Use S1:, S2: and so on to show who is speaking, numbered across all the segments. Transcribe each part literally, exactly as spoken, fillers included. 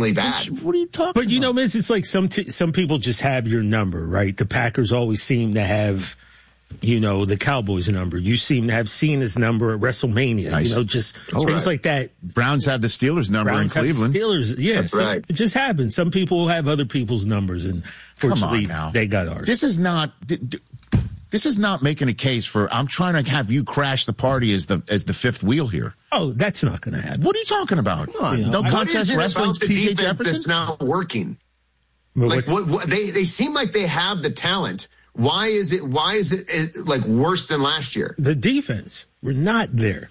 S1: extremely bad.
S2: What are you talking about?
S3: But, you know, Miz, it's like some t- some people just have your number, right? The Packers always seem to have, you know, the Cowboys number. You seem to have Cena's number at WrestleMania. Nice. You know, just
S2: All
S3: things
S2: right.
S3: like that.
S2: Browns have the Steelers number
S3: Browns
S2: in Cleveland.
S3: Have the Steelers, yeah.
S1: That's
S3: so
S1: right.
S3: It just happens. Some people have other people's numbers, and fortunately, they got ours.
S2: This is not... This is not making a case for, I'm trying to have you crash the party as the as the fifth wheel here.
S3: Oh, that's not going to happen.
S2: What are you talking about? Come on.
S3: You know,
S2: No contest wrestling's
S1: the
S2: P J
S1: defense
S2: Jefferson?
S1: that's not working?
S3: But
S1: Like what, what they they seem like they have the talent. Why is it why is it, it like worse than last year?
S3: The defense, we're not there.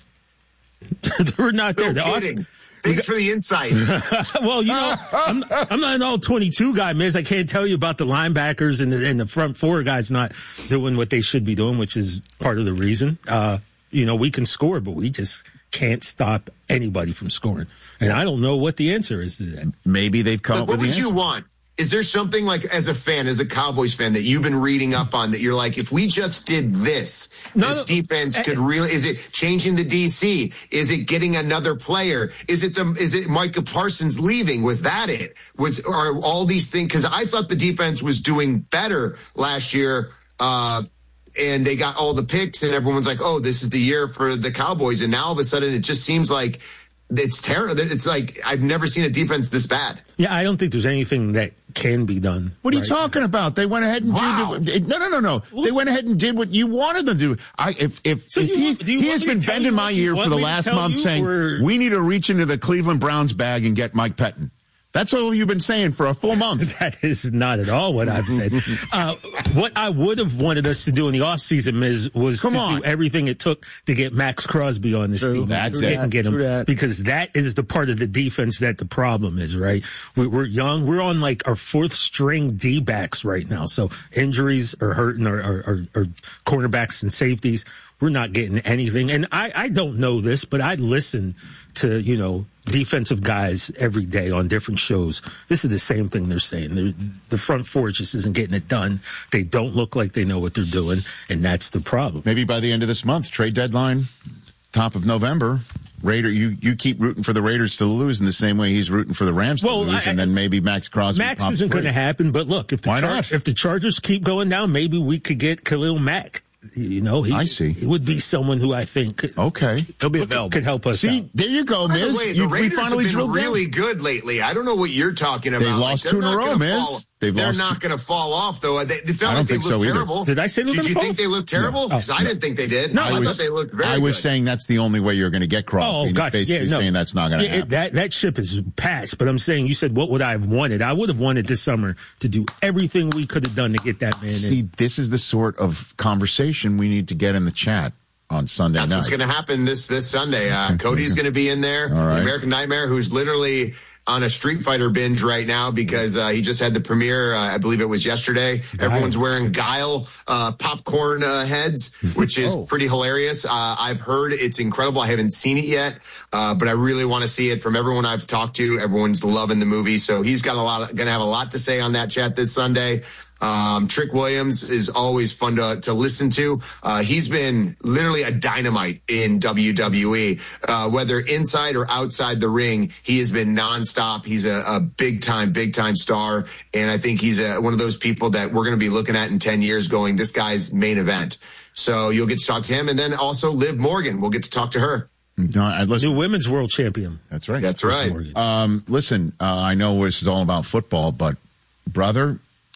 S3: We're not there.
S1: No
S3: The
S1: kidding.
S3: off-
S1: Thanks for the insight.
S3: Well, you know, I'm, I'm not an all twenty-two guy, Miz. I can't tell you about the linebackers and the, and the front four guys not doing what they should be doing, which is part of the reason. Uh, you know, we can score, but we just can't stop anybody from scoring. And I don't know what the answer is to that.
S2: Maybe they've come
S1: But
S2: up
S1: what
S2: with the
S1: would you
S2: answer.
S1: want? Is there something like, as a fan, as a Cowboys fan, that you've been reading up on that you're like, if we just did this,
S3: No,
S1: this
S3: no,
S1: defense
S3: uh,
S1: could really? Is it changing the D C? Is it getting another player? Is it the? Is it Micah Parsons leaving? Was that it? Was are all these things? Because I thought the defense was doing better last year. Uh, and they got all the picks, and everyone's like, "Oh, this is the year for the Cowboys." And now all of a sudden, it just seems like it's terrible. It's like I've never seen a defense this bad.
S3: Yeah, I don't think there's anything that can be done.
S2: What are you
S3: right?
S2: talking about? They went ahead and
S1: Wow.
S2: did no, no, no, no. They went ahead and did what you wanted them to do. I, if if,
S3: So
S2: if
S3: you
S2: he,
S3: want- do you
S2: he
S3: want
S2: has
S3: me to
S2: been
S3: tell
S2: bending
S3: you
S2: my
S3: what you
S2: ear for
S3: want
S2: the
S3: me to
S2: last
S3: tell
S2: month
S3: you,
S2: saying
S3: or-
S2: we need to reach into the Cleveland Browns bag and get Mike Pettin. That's all you've been saying for a full month.
S3: That is not at all what I've said. uh, what I would have wanted us to do in the offseason, Miz, was
S2: Come
S3: to
S2: on.
S3: do everything it took to get Max Crosby on this
S2: True.
S3: team.
S2: That's
S3: We
S2: it.
S3: didn't get him
S2: True that.
S3: because that is the part of the defense that the problem is, right? We, we're young. We're on like our fourth string D-backs right now. So injuries are hurting our, our, our, our cornerbacks and safeties. We're not getting anything. And I, I don't know this, but I listen to, you know, defensive guys every day on different shows. This is the same thing they're saying. They're, the front four just isn't getting it done. They don't look like they know what they're doing, and that's the problem.
S2: Maybe by the end of this month, trade deadline, top of November, Raider, you, you keep rooting for the Raiders to lose in the same way he's rooting for the Rams to
S3: Well,
S2: lose,
S3: I-
S2: and then maybe Max Crosby
S3: Max
S2: pops
S3: isn't going
S2: free.
S3: to happen, but look, if the,
S2: Why
S3: Char-
S2: not?
S3: if the Chargers keep going down, maybe we could get Khalil Mack. You know, he,
S2: I see.
S3: He would be someone who I think could,
S2: Okay.
S3: he'll be available. Could help us
S2: See,
S3: out.
S2: there you go,
S1: By the
S2: Miz.
S1: way, the
S2: You, we
S1: Raiders
S2: finally
S1: have been
S2: drilled
S1: really
S2: down.
S1: good lately. I don't know what you're talking about.
S2: They've lost
S1: they're
S2: two in a
S1: not
S2: row,
S1: gonna
S2: Miz.
S1: fall-
S2: They've
S1: they're
S2: lost
S1: not
S2: two-
S1: going to fall off, though. They, they felt
S2: I
S1: like
S2: don't
S1: they
S2: think
S1: looked
S2: so either.
S1: terrible.
S3: Did I say they were
S1: Did you
S3: gonna
S1: think
S3: fall?
S1: they looked terrible? Because
S3: No.
S1: I didn't think they did.
S3: No,
S1: I,
S3: I
S1: thought
S3: was-
S1: they looked very
S2: I was
S1: good.
S2: saying that's the only way you're going to get Crosby.
S3: Oh,
S2: and
S3: gotcha.
S2: he's basically
S3: Yeah, no.
S2: saying that's not going to
S3: Yeah, it-
S2: happen.
S3: that, that ship is past, but I'm saying you said, what would I have wanted? I would have wanted this summer to do everything we could have done to get that man
S2: See,
S3: in.
S2: this is the sort of conversation we need to get in the chat on Sunday
S1: That's
S2: night.
S1: what's going to happen this this Sunday. Uh, Cody's going to be in there.
S2: All right.
S1: The American Nightmare, who's literally on a Street Fighter binge right now because uh, he just had the premiere. Uh, I believe it was yesterday.
S3: Guile.
S1: Everyone's wearing Guile uh, popcorn uh, heads, which is
S3: Oh.
S1: pretty hilarious. Uh, I've heard it's incredible. I haven't seen it yet, uh, but I really want to see it. From everyone I've talked to, everyone's loving the movie. So he's got a lot, going to have a lot to say on that chat this Sunday. Um, Trick Williams is always fun to, to listen to. Uh, he's been literally a dynamite in W W E, uh, whether inside or outside the ring. He has been nonstop. He's a, a big time, big time star. And I think he's a, one of those people that we're going to be looking at in ten years going, this guy's main event. So you'll get to talk to him. And then also Liv Morgan. We'll get to talk to her.
S2: No, I listen.
S3: New women's world champion.
S2: That's right.
S1: That's right.
S3: Morgan.
S2: Um, listen, uh, I know this is all about football, but brother,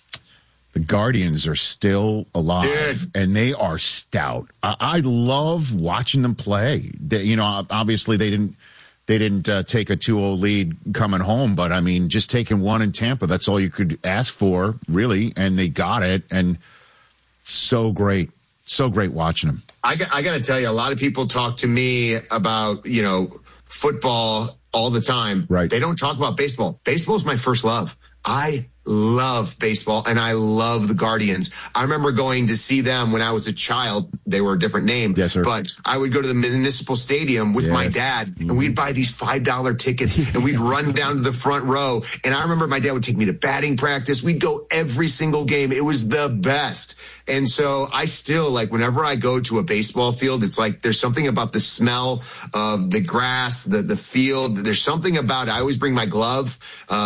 S2: the Guardians are still alive,
S1: Dude.
S2: and they are stout. I, I love watching them play. They, you know, obviously they didn't they didn't uh, take a two oh lead coming home, but I mean, just taking one in Tampa, that's all you could ask for, really, and they got it, and so great, so great watching them.
S1: I got, I got to tell you, a lot of people talk to me about, you know, football all the time.
S2: Right.
S1: They don't talk about baseball. Baseball is my first love. I love baseball, and I love the Guardians. I remember going to see them when I was a child. They were a different name.
S2: Yes, sir.
S1: But I would go to the municipal stadium with my
S2: Yes.
S1: dad, and we'd buy these five dollar tickets, and we'd run down to the front row. And I remember my dad would take me to batting practice. We'd go every single game. It was the best. And so I still, like, whenever I go to a baseball field, it's like there's something about the smell of the grass, the, the field. There's something about it. I always bring my glove. Uh,